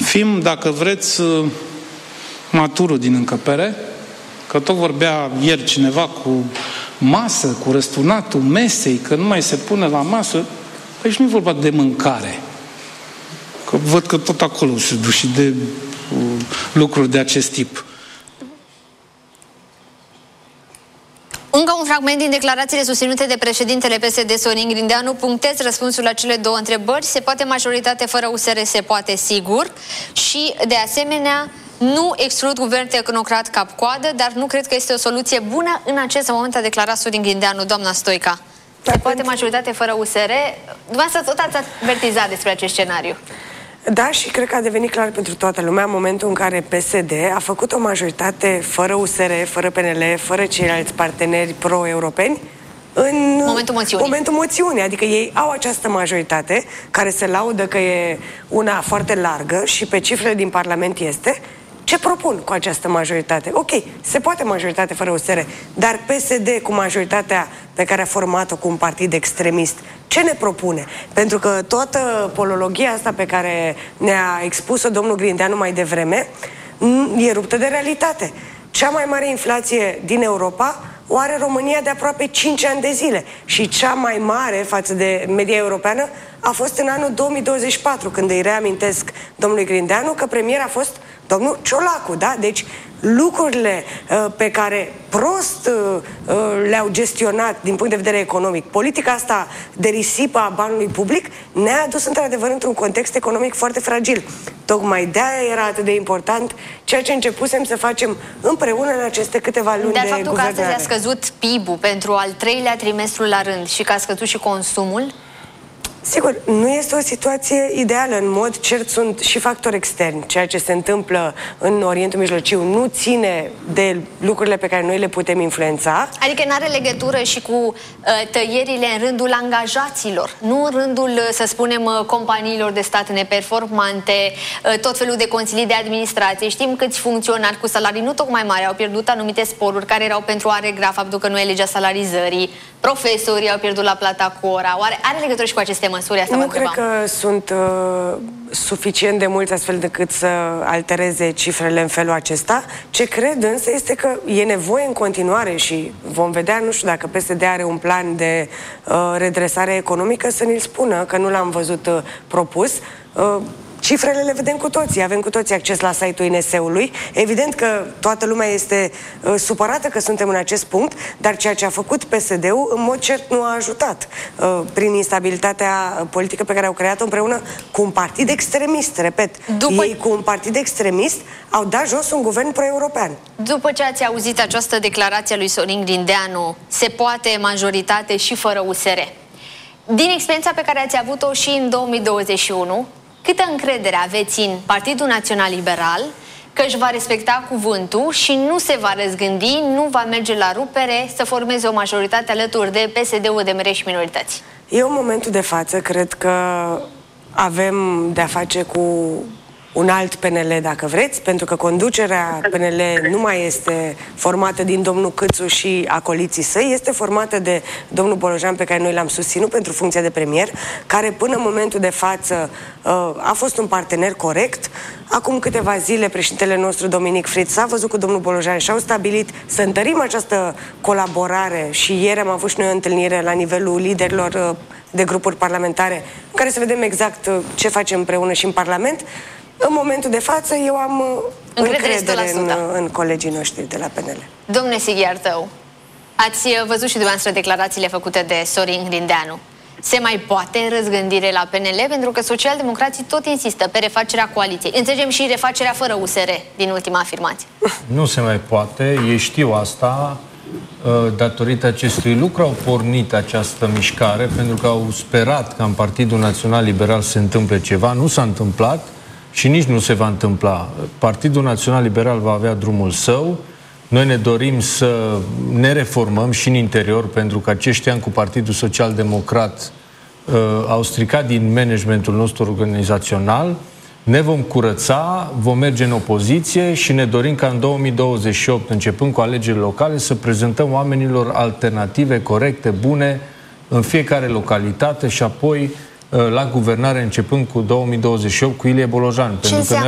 film, dacă vreți, maturul din încăpere, că tot vorbea ieri cineva cu masă, cu răsturnatul mesei, că nu mai se pune la masă. Aici nu e vorba de mâncare. Că văd că tot acolo se duc și de lucruri de acest tip. Încă un fragment din declarațiile susținute de președintele PSD, Sorin Grindeanu. Punctez răspunsul la cele două întrebări. Se poate majoritate fără USR? Se poate, sigur. Și, de asemenea, nu exclud guvern tehnocrat cap-coadă, dar nu cred că este o soluție bună în acest moment, a declarat Sorin Grindeanu. Doamna Stoica, se poate majoritate fără USR? Dumneavoastră tot ați avertizat despre acest scenariu. Da, și cred că a devenit clar pentru toată lumea în momentul în care PSD a făcut o majoritate fără USR, fără PNL, fără ceilalți parteneri pro-europeni în momentul moțiunii. Adică ei au această majoritate care se laudă că e una foarte largă și pe cifrele din Parlament este. Ce propun cu această majoritate? Ok, se poate majoritate fără USR, dar PSD cu majoritatea pe care a format-o cu un partid extremist, ce ne propune? Pentru că toată polologia asta pe care ne-a expus-o domnul Grindeanu mai devreme e ruptă de realitate. Cea mai mare inflație din Europa o are România de aproape 5 ani de zile și cea mai mare față de media europeană a fost în anul 2024, când îi reamintesc domnului Grindeanu că premier a fost domnul Ciolacu, da? Deci lucrurile pe care prost le-au gestionat din punct de vedere economic, politica asta de risipă a banului public ne-a adus într-adevăr într-un context economic foarte fragil. Tocmai de-aia era atât de important ceea ce începusem să facem împreună în aceste câteva luni de guvernare. Dar faptul că astăzi a scăzut PIB-ul pentru al treilea trimestru la rând și că a scăzut și consumul? Sigur, nu este o situație ideală. În mod cert sunt și factori externi. Ceea ce se întâmplă în Orientul Mijlociu nu ține de lucrurile pe care noi le putem influența. Adică nu are legătură și cu tăierile în rândul angajaților, nu în rândul, să spunem, companiilor de stat neperformante, tot felul de consilii de administrație. Știm câți funcționari cu salarii nu tocmai mari au pierdut anumite sporuri care erau pentru a regra faptul că nu e legea salarizării. Profesorii au pierdut la plata cu ora. Oare are legătură și cu aceste măsuri? Asta nu cred că sunt suficient de mulți astfel decât să altereze cifrele în felul acesta. Ce cred însă este că e nevoie în continuare și vom vedea, nu știu dacă PSD are un plan de redresare economică, să ne-l spună, că nu l-am văzut propus. Cifrele le vedem cu toții, avem cu toții acces la site-ul INS-ului. Evident că toată lumea este supărată că suntem în acest punct, dar ceea ce a făcut PSD-ul, în mod cert, nu a ajutat prin instabilitatea politică pe care au creat-o împreună cu un partid extremist, repet. Ei cu un partid extremist au dat jos un guvern pro-european. După ce ați auzit această declarație a lui Sorin Grindeanu, se poate majoritate și fără USR. Din experiența pe care ați avut-o și în 2021, câtă încredere aveți în Partidul Național Liberal că își va respecta cuvântul și nu se va răzgândi, nu va merge la rupere să formeze o majoritate alături de PSD, UDMR și minorități? Eu în momentul de față cred că avem de-a face cu un alt PNL, dacă vreți, pentru că conducerea PNL nu mai este formată din domnul Câțu și acoliții săi, este formată de domnul Bolojan, pe care noi l-am susținut pentru funcția de premier, care până în momentul de față a fost un partener corect. Acum câteva zile, președintele nostru, Dominic Fritz, s-a văzut cu domnul Bolojan și au stabilit să întărim această colaborare și ieri am avut și noi o întâlnire la nivelul liderilor de grupuri parlamentare în care să vedem exact ce facem împreună și în Parlament. În momentul de față, eu am încredere în colegii noștri de la PNL. Domnule Sighiartău, ați văzut și dumneavoastră declarațiile făcute de Sorin Grindeanu. Se mai poate răzgândire la PNL? Pentru că socialdemocrații tot insistă pe refacerea coaliției. Înțelegem și refacerea fără USR din ultima afirmație. Nu se mai poate. Ei știu asta. Datorită acestui lucru au pornit această mișcare, pentru că au sperat ca în Partidul Național Liberal se întâmple ceva. Nu s-a întâmplat. Și nici nu se va întâmpla. Partidul Național Liberal va avea drumul său. Noi ne dorim să ne reformăm și în interior, pentru că acești ani cu Partidul Social Democrat au stricat din managementul nostru organizațional. Ne vom curăța, vom merge în opoziție și ne dorim ca în 2028, începând cu alegerile locale, să prezentăm oamenilor alternative corecte, bune, în fiecare localitate și apoi la guvernare începând cu 2028 cu Ilie Bolojan. Pentru că noi